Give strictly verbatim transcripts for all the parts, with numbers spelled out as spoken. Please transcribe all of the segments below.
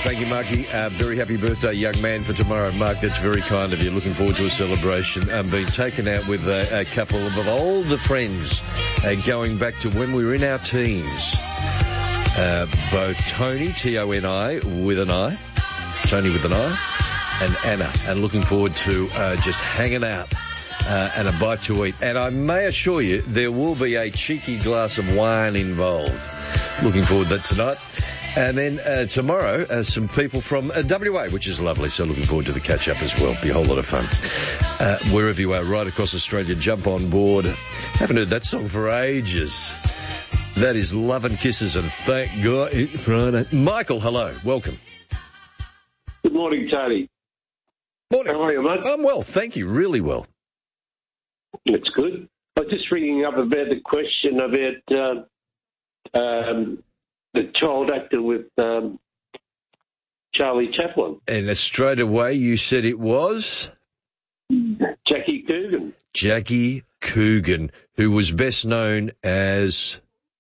Thank you, Marky. Uh, very happy birthday, young man, for tomorrow. Mark, that's very kind of you. Looking forward to a celebration. Um, being taken out with a, a couple of older friends uh, going back to when we were in our teens. Uh, both Tony, T O N I, with an I, Tony with an I, and Anna. And looking forward to uh, just hanging out uh, and a bite to eat. And I may assure you there will be a cheeky glass of wine involved. Looking forward to that tonight. And then uh, tomorrow, uh, some people from uh, W A, which is lovely, so looking forward to the catch-up as well. Be a whole lot of fun. Uh, wherever you are, right across Australia, jump on board. Haven't heard that song for ages. That is Love and Kisses, and thank God it's Friday. Michael, hello. Welcome. Good morning, Tony. Morning. How are you, mate? I'm well, thank you. Really well. That's good. I was just ringing up about the question about uh, um, the child actor with um, Charlie Chaplin. And uh, straight away you said it was? Jackie Coogan. Jackie Coogan, who was best known as...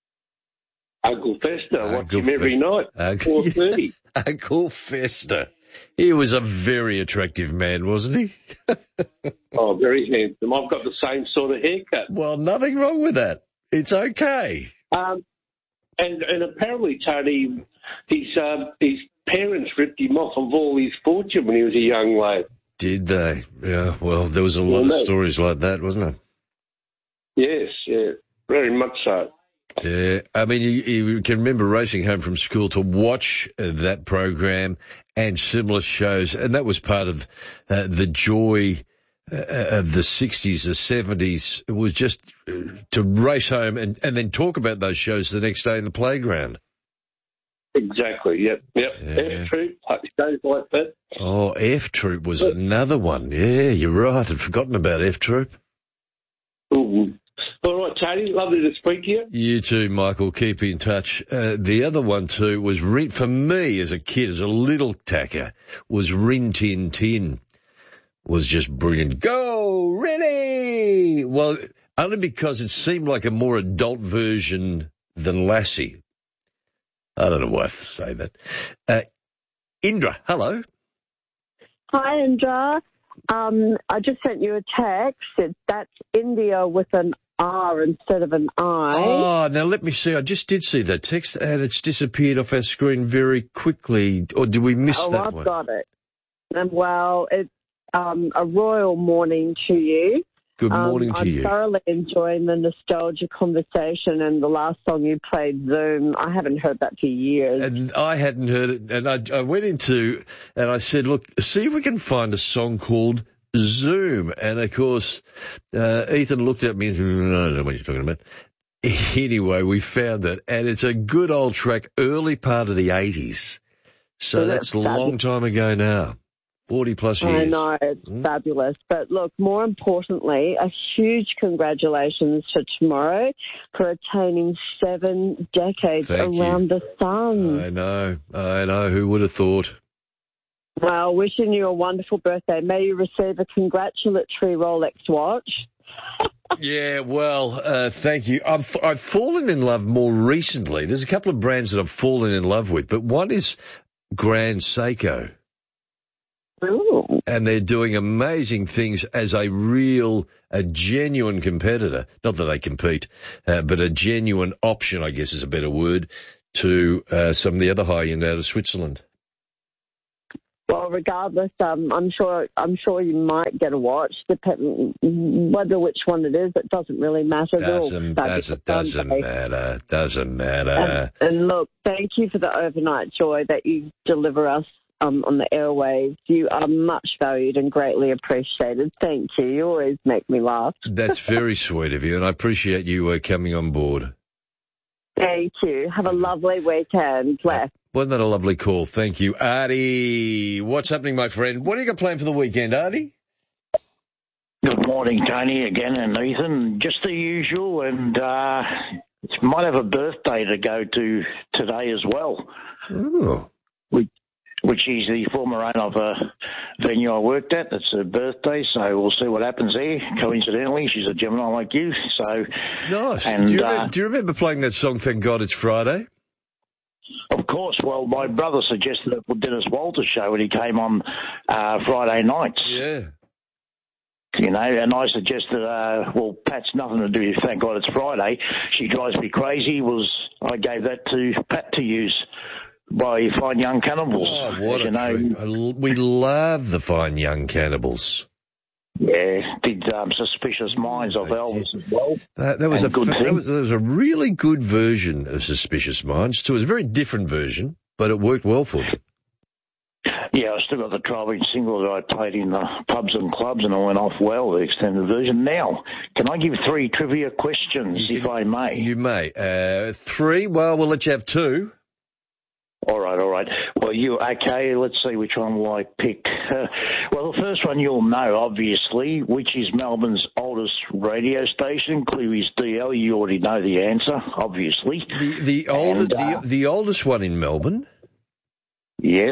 Uncle Fester. I watch Uncle him every Fester. night, Uncle, four thirty. Uncle Fester. He was a very attractive man, wasn't he? Oh, very handsome. I've got the same sort of haircut. Well, nothing wrong with that. It's okay. Um, and, and apparently, Tony, his, uh, his parents ripped him off of all his fortune when he was a young lad. Did they? Yeah, well, there was a lot well, of stories like that, wasn't there? Yes, yeah, very much so. Yeah, I mean, you, you can remember racing home from school to watch uh, that program and similar shows, and that was part of uh, the joy uh, of the sixties, the seventies. It was just uh, to race home and, and then talk about those shows the next day in the playground. Exactly, yep, yep. Yeah. F-Troop, shows like that. Oh, F-Troop was but, another one. Yeah, you're right. I'd forgotten about F-Troop. Ooh. All right, Tony, lovely to speak to you. You too, Michael. Keep in touch. Uh, the other one, too, was, Rin, for me as a kid, as a little tacker, was Rin Tin Tin. Was just brilliant. Go, Rinny! Well, only because it seemed like a more adult version than Lassie. I don't know why I say that. Uh, Indra, hello. Hi, Indra. Um, I just sent you a text. It, that's India with an R instead of an I. Oh, now let me see. I just did see that text, and it's disappeared off our screen very quickly. Or did we miss oh, that I've one? Oh, I've got it. And, well, it's um, a royal morning to you. Good morning um, to I'm you. I'm thoroughly enjoying the nostalgia conversation, and the last song you played, Zoom, I haven't heard that for years. And I hadn't heard it, and I, I went into, and I said, look, see if we can find a song called Zoom. And, of course, uh, Ethan looked at me and said, no, I don't know what you're talking about. Anyway, we found it, and it's a good old track, early part of the eighties. So well, that's a fabulous. long time ago now. forty plus years. I know, it's mm. fabulous. But look, more importantly, a huge congratulations for tomorrow for attaining seven decades Thank around you. the sun. I know, I know. Who would have thought? Well, wishing you a wonderful birthday. May you receive a congratulatory Rolex watch. Yeah, well, uh, thank you. I've, I've fallen in love more recently. There's a couple of brands that I've fallen in love with, but one is Grand Seiko. Ooh. And they're doing amazing things as a real, a genuine competitor. Not that they compete, uh, but a genuine option, I guess is a better word, to uh, some of the other high-end out of Switzerland. Well, regardless, um, I'm sure I'm sure you might get a watch. Depending whether which one it is, it doesn't really matter. Doesn't doesn't doesn't matter. Doesn't matter. And, and look, thank you for the overnight joy that you deliver us um, on the airwaves. You are much valued and greatly appreciated. Thank you. You always make me laugh. That's very sweet of you, and I appreciate you uh, coming on board. Thank you. Have a lovely weekend. Bless. Wasn't that a lovely call? Thank you. Artie, what's happening, my friend? What are you got planned for the weekend, Artie? Good morning, Tony, again, and Ethan. Just the usual, and uh, might have a birthday to go to today as well. Oh. Which, which is the former owner of a venue I worked at. It's her birthday, so we'll see what happens there. Coincidentally, she's a Gemini like you, so... Nice. And, do, you uh, remember, do you remember playing that song, Thank God It's Friday? Of course. Well, my brother suggested it for Dennis Walter's show when he came on uh, Friday nights. Yeah. You know, and I suggested, uh, well, Pat's nothing to do, thank God it's Friday. She drives me crazy. Was I gave that to Pat to use by Fine Young Cannibals. Oh, what you a know. treat. I l- We love the Fine Young Cannibals. Yeah, did um, Suspicious Minds of Elvis as well. Uh, that was a good fa- that thing. was, that was a really good version of Suspicious Minds, too. It was a very different version, but it worked well for them. Yeah, I still got the twelve-inch single that I played in the pubs and clubs, and it went off well, the extended version. Now, can I give three trivia questions, You if can- I may? You may. Uh, three, well, we'll let you have two. All right, all right. Well, you okay? Let's see which one will I pick. Uh, well, the first one you'll know, obviously, which is Melbourne's oldest radio station, Cleary's D L. You already know the answer, obviously. The the, old, uh, the, the oldest one in Melbourne? Yes.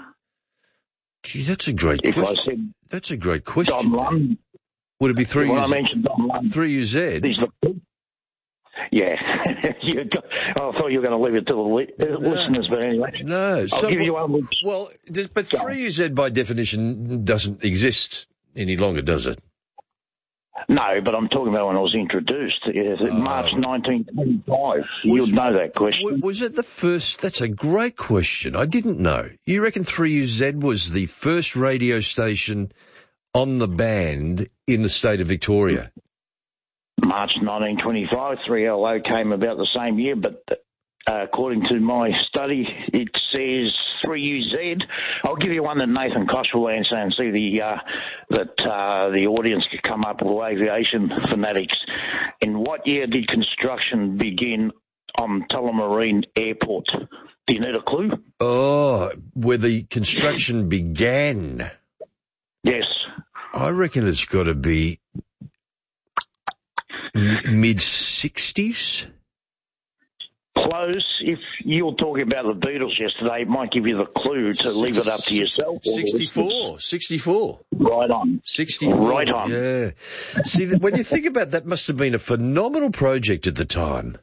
Gee, that's a great If question. I said That's a great question. Don Lund, Would it be three when I U Z? mentioned Don Lund, three U Z? he's the yeah. you got, I thought you were going to leave it to the li- uh, listeners, but anyway. No. I'll so- give you one which... Well, does- but three U Z by definition doesn't exist any longer, does it? No, but I'm talking about when I was introduced. Yes, Oh. March nineteen twenty-five. You'd know that question. W- Was it the first? That's a great question. I didn't know. You reckon three U Z was the first radio station on the band in the state of Victoria? March nineteen twenty-five, three L O came about the same year, but uh, according to my study, it says three U Z. I'll give you one that Nathan Kosh will answer and see the uh, that uh, the audience could come up with aviation fanatics. In what year did construction begin on Tullamarine Airport? Do you need a clue? Oh, where the construction began. Yes. I reckon it's got to be m- mid-sixties. Close. If you were talking about the Beatles yesterday, it might give you the clue to leave it up to yourself. sixty-four. sixty-four. Right on. sixty-four. Right on. Yeah. See, that- when you think about that, must have been a phenomenal project at the time.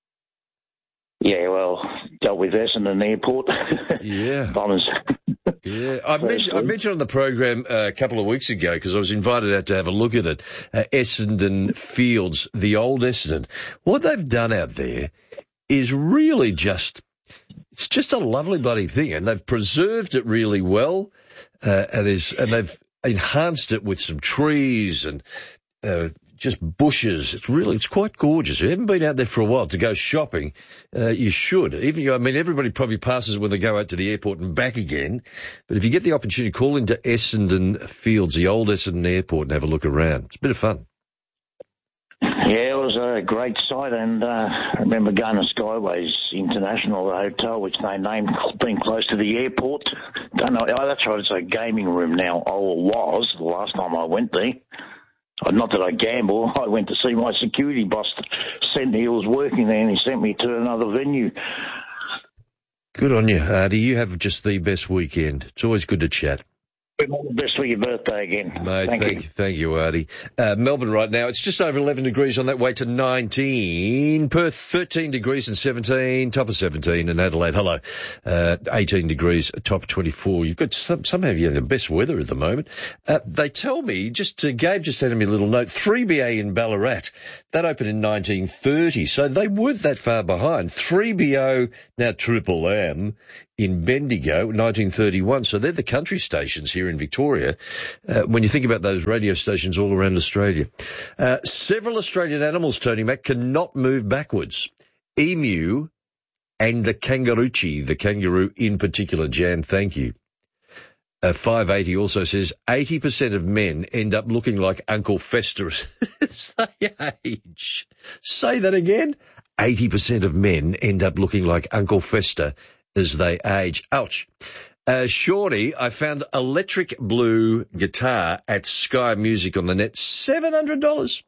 Yeah, well, dealt with Essendon Airport. Yeah. Bombers. Yeah, I mentioned, I Firstly. mentioned on the program uh, a couple of weeks ago because I was invited out to have a look at it. Uh, Essendon Fields, the old Essendon. What they've done out there is really just, it's just a lovely bloody thing, and they've preserved it really well, uh, and there's, and they've enhanced it with some trees and uh, just bushes. It's really, it's quite gorgeous. If you haven't been out there for a while to go shopping, uh, you should. Even, I mean, everybody probably passes when they go out to the airport and back again. But if you get the opportunity, call into Essendon Fields, the old Essendon Airport, and have a look around. It's a bit of fun. Yeah, it was a great site, and uh, I remember going to Skyways International Hotel, which they named being close to the airport. Don't know. Oh, that's right. It's a gaming room now. Oh, it was the last time I went there. Not that I gamble. I went to see my security boss. Said he was working there, and he sent me to another venue. Good on you, Hardy. You have just the best weekend. It's always good to chat. All the best for your birthday again. Mate, thank, thank you. you, thank you, Artie. Uh, Melbourne right now, it's just over eleven degrees on that way to nineteen. Perth, thirteen degrees and seventeen, top of seventeen. And Adelaide, hello, uh, eighteen degrees, top twenty-four. You've got some, somehow you have the best weather at the moment. Uh, they tell me, just uh, Gabe just handed me a little note, three B A in Ballarat, that opened in nineteen thirty. So they weren't that far behind. three B O, now Triple M, in Bendigo, nineteen thirty-one. So they're the country stations here in Victoria, uh, when you think about those radio stations all around Australia. Uh, several Australian animals, Tony Mac, cannot move backwards. Emu and the kangaroochie, the kangaroo in particular. Jan, thank you. Uh, five eighty also says eighty percent of men end up looking like Uncle Fester as they age. Say that again. eighty percent of men end up looking like Uncle Fester as they age. Ouch. Uh, Shorty, I found electric blue guitar at Sky Music on the net, seven hundred dollars.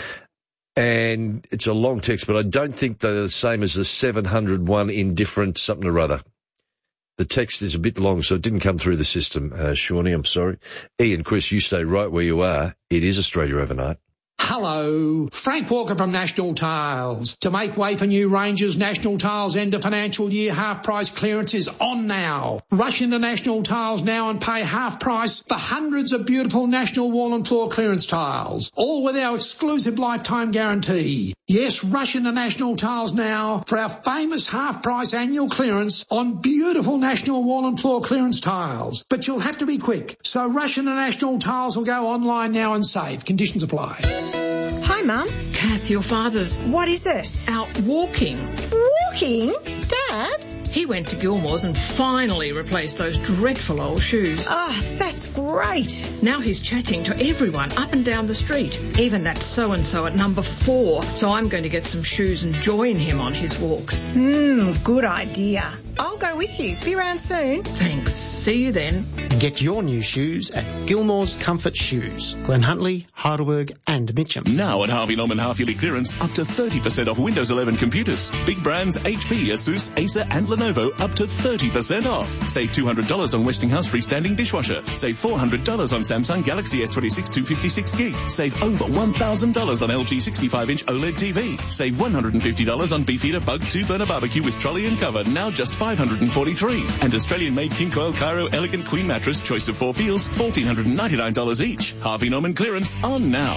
And it's a long text, but I don't think they're the same as the seven hundred one in different something or other. The text is a bit long, so it didn't come through the system, uh, Shawnee, I'm sorry. Ian, Chris, you stay right where you are. It is Australia Overnight. Hello, Frank Walker from National Tiles. To make way for new ranges, National Tiles end of financial year half price clearance is on now. Rush into National Tiles now and pay half price for hundreds of beautiful National Wall and Floor clearance tiles, all with our exclusive lifetime guarantee. Yes, rush into National Tiles now for our famous half price annual clearance on beautiful National Wall and Floor clearance tiles. But you'll have to be quick, so rush into National Tiles or go online now and save. Conditions apply. Hi, Mum. Kath, your father's What is it? out walking. Walking? Dad? He went to Gilmore's and finally replaced those dreadful old shoes. Oh, that's great. Now he's chatting to everyone up and down the street, even that so-and-so at number four. So I'm going to get some shoes and join him on his walks. Hmm, good idea. I'll go with you. Be around soon. Thanks. See you then. Get your new shoes at Gilmore's Comfort Shoes, Glen Huntly, Heidelberg and Mitcham. Now at Harvey Norman half-yearly clearance, up to thirty percent off Windows eleven computers. Big brands H P, Asus, Acer and Lenovo up to thirty percent off. Save two hundred dollars on Westinghouse freestanding dishwasher. Save four hundred dollars on Samsung Galaxy S twenty-six two fifty-six gig. Save over one thousand dollars on L G sixty-five inch OLED T V. Save one hundred fifty dollars on Beefeater Bug two burner barbecue with trolley and cover, now just five hundred forty-three dollars. And Australian-made King Coil Cairo Elegant Queen Mattress, choice of four feels, one thousand four hundred ninety-nine dollars each. Harvey Norman clearance on now.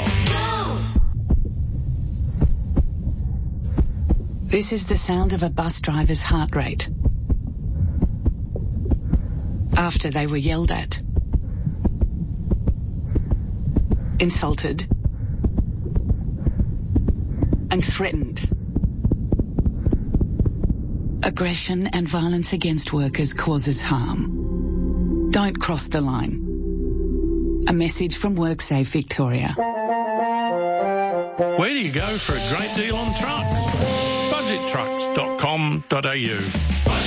This is the sound of a bus driver's heart rate after they were yelled at, insulted, and threatened. Aggression and violence against workers causes harm. Don't cross the line. A message from WorkSafe Victoria. Where do you go for a great deal on trucks? budget trucks dot com dot a u.